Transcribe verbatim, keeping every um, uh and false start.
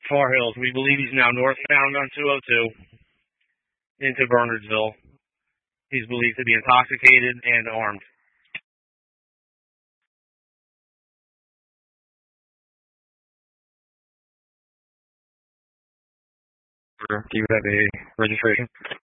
Far Hills. We believe he's now northbound on two oh two into Bernardsville. He's believed to be intoxicated and armed. Do you have a registration?